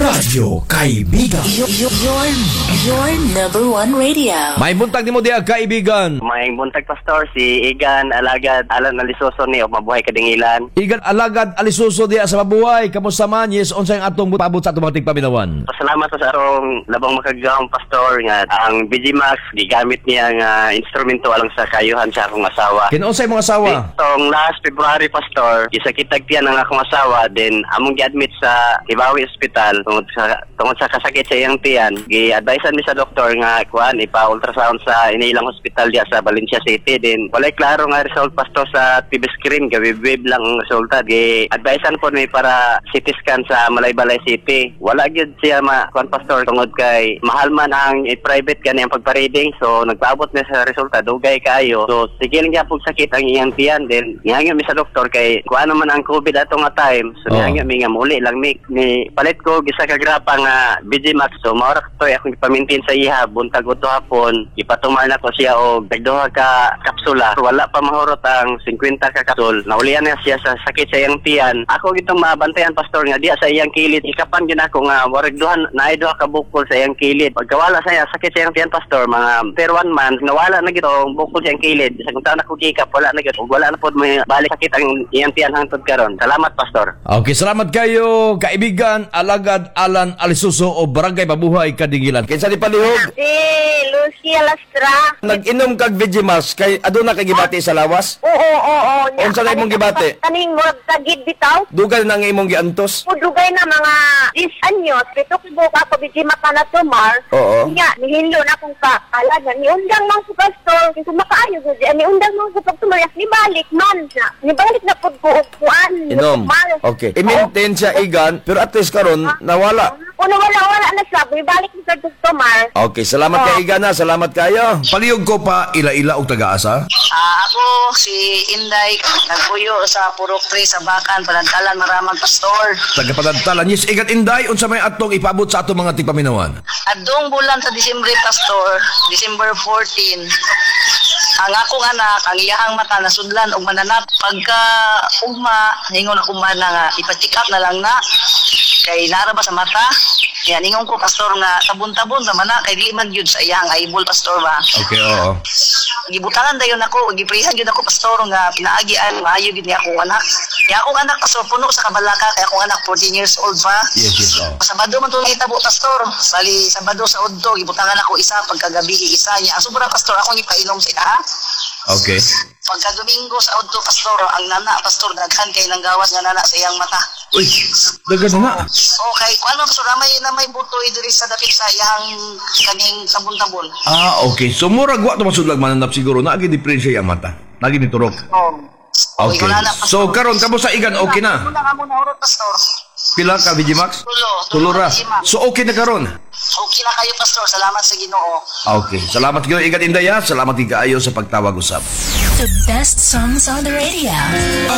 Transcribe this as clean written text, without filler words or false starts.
Radyo Kaibigan. Your number one radio. May buntag ni mo diya, kaibigan. May buntag pastor si Igan Alagad Alan Alisuso ni og mabuhay kadingilan. Igan Alagad Alisuso diya sa mabuhay. Kamusta man? Yes, unsay atong pabot sa atong mga tigpaminawan. Pasalamat sa arong labang makagawang pastor nga ang BG Max gigamit niya nga instrumento alang sa kayuhan sa akong asawa. Kinunsay mga asawa? Itong last February pastor, isakitag tiyan ang akong asawa then among gi-admit sa Hibawi Hospital tungod sa kasakit sa iyang tiyan. Gi-advisean mi sa doktor nga kuan ipa-ultrasound sa inilang hospital diya sa Valencia City din. Walay klaro nga result pastor sa TV screen, gawib-wib lang ang resulta. Gi-advisean po mi para CT scan sa Malaybalay City. Wala gyud siya kuan pastor tungod kay mahal man ang private kani ang pagpa-reading, so nagpaabot na sa resulta dugay kaayo. So sige lang gyapon sakit ang iyang tiyan din. Ngahangyo mi sa doktor kay kuan naman ang COVID ato nga time. So ngahangyo mi nga muli lang mi palit ko gisa ka grapa nga BG Max. So maura ko akong ipamintin sa iha buntag uto hapon. Ipatumar na ko siya og dagduha ka kapsula. So, wala pa mahurot ang 50 ka kapsul. Naulian na siya sa sakit sa iyang tiyan. Ako gitong mabantayan pastor nga diya sa iyang kilid. Ikapan gyud ako nga warag naay duha ka bukol sa iyang kilid. Pagkawala sa iya sakit sa iyang tiyan pastor mga per 1 month nawala na gito ang bukol sa iyang kilid. Sa kung taon ako gikap wala na gito. Wala na pod may balik sakit ang iyang tiyan hangtod karon. Salamat pastor. Okay, salamat kayo, kaibigan Alagad Alan Alisuso o Barangay Mabuhay Kadingilan. Kinsa ni palihog? Si Lucia Lastra. Nag-inom kag Vegemas kay aduna kay gibati sa lawas? Oo. Unsa na imong gibati? Kaning mo tagid bitaw. Dugal nang imong giantos? Dugay na mga 10 anyos. Pito ko buka ako bijima pa na tumar. Oo. Nga, nihinlo na akong kaalaga. Niundang mang sa pastor. Kung makaayo ko diyan. Niundang mang sa pagtumar. Nibalik man na. Nibalik na po ko. Inom. Okay. I-maintain siya igan, pero at least karon nawala. Wala na siya. Nibalik na sa tumar. Okay, salamat kay igan na. Salamat kayo. Palihog ko pa ila-ila og taga-asa. Ako si Inday, nagpuyo sa Purok 3 sa Bakan, Padantalan, Maramang Pastor. Taga-Padantalan. Yes, igan Inday, unsa may atong ipabot sa atong mga tigpaminawan? Adong bulan sa Disyembre Pastor, December 14, ang akong anak, ang iyahang mata nasudlan og mananap. Pagka ugma, ningon ako man nga ipa-check up na lang na kay nara ba sa mata. Yan, ningon ko pastor nga tabon-tabon sa mana kay dili man gyud sa iyang eyeball pastor ba. Okay, oo. Gibutangan dayon ako, giprihan gyud ako pastor nga pinaagian maayo gyud ni akong anak. Kaya akong anak pastor puno sa kabalaka kay akong anak 14 years old pa. Yes, oo. Sabado man to hitabo pastor. Bali Sabado sa udto gibutangan ako isa pagkagabi isa niya. Ang sobra pastor akong ipainom sa ita. Okay. Pagka Domingo sa udto pastor, ang nana pastor daghan kay nang gawas nga nana sa iyang mata. Uy, dagan na. Okay, kung ano pastor na may butoy diri sa dapit sa iyang kaning tabon-tabon. Okay. So murag wa to masudlag mananap siguro na agi diferensya ang mata. Lagi ni turok. Okay. Wala na, pastor. So karon kamo sa igan okay na. Muna ka muna urot pastor. Pila ka Vigimax? Tulo Ra. Vigimax. So okay na karon. Okay na kayo pastor, salamat sa Ginoo. Okay. Salamat kayo igan Inday. Salamat kaayo sa pagtawag usab. The best songs on the radio.